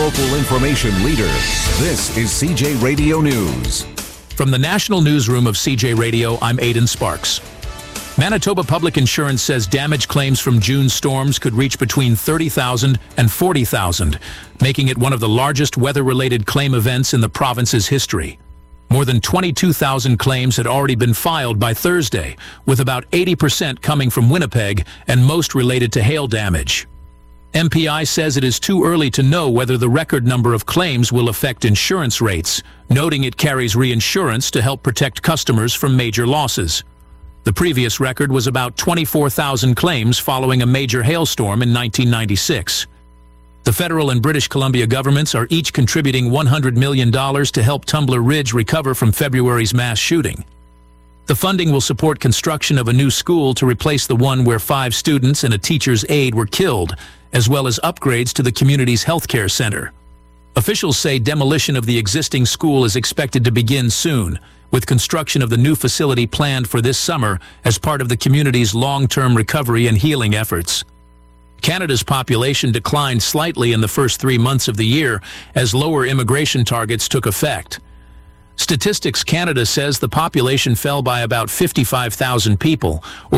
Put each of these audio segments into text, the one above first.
local information leader. This is CJ Radio News. From the National Newsroom of CJ Radio, I'm Aidan Sparks. Manitoba Public Insurance says damage claims from June storms could reach between 30,000 and 40,000, making it one of the largest weather-related claim events in the province's history. More than 22,000 claims had already been filed by Thursday, with about 80% coming from Winnipeg and most related to hail damage. MPI says it is too early to know whether the record number of claims will affect insurance rates, noting it carries reinsurance to help protect customers from major losses. The previous record was about 24,000 claims following a major hailstorm in 1996. The federal and British Columbia governments are each contributing $100 million to help Tumbler Ridge recover from February's mass shooting. The funding will support construction of a new school to replace the one where 5 students and a teacher's aide were killed, as well as upgrades to the community's healthcare center. Officials say demolition of the existing school is expected to begin soon, with construction of the new facility planned for this summer as part of the community's long-term recovery and healing efforts. Canada's population declined slightly in the first 3 months of the year as lower immigration targets took effect. Statistics Canada says the population fell by about 55,000 people, or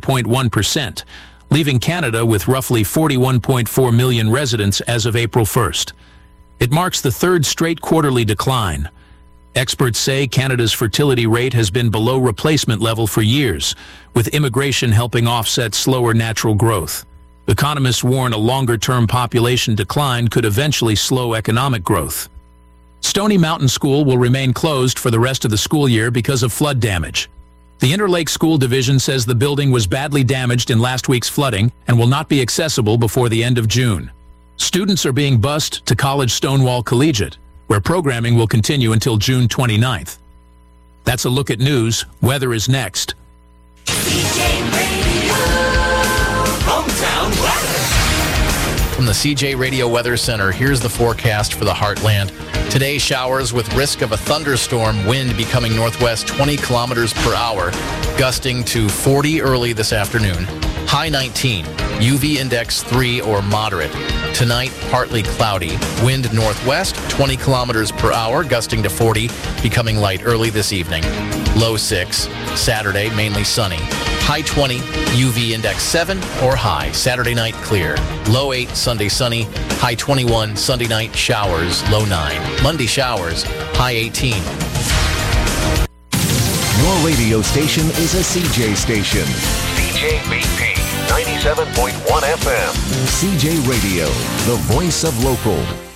0.1%, leaving Canada with roughly 41.4 million residents as of April 1st. It marks the third straight quarterly decline. Experts say Canada's fertility rate has been below replacement level for years, with immigration helping offset slower natural growth. Economists warn a longer-term population decline could eventually slow economic growth. Stony Mountain School will remain closed for the rest of the school year because of flood damage. The Interlake School Division says the building was badly damaged in last week's flooding and will not be accessible before the end of June. Students are being bused to College Stonewall Collegiate, where programming will continue until June 29th. That's a look at news. Weather is next. CJ Radio, hometown weather. From the CJ Radio Weather Center, here's the forecast for the Heartland. Today, showers with risk of a thunderstorm, wind becoming northwest 20 kilometers per hour, gusting to 40 early this afternoon. High 19, UV index 3 or moderate. Tonight, partly cloudy. Wind northwest, 20 kilometers per hour, gusting to 40, becoming light early this evening. Low 6. Saturday, mainly sunny. High 20, UV index 7 or high. Saturday night, clear. Low 8, Sunday sunny. High 21, Sunday night, showers. Low 9. Monday, showers. High 18. Your radio station is a CJ station. CJVP 97.1 FM. CJ Radio, the voice of local.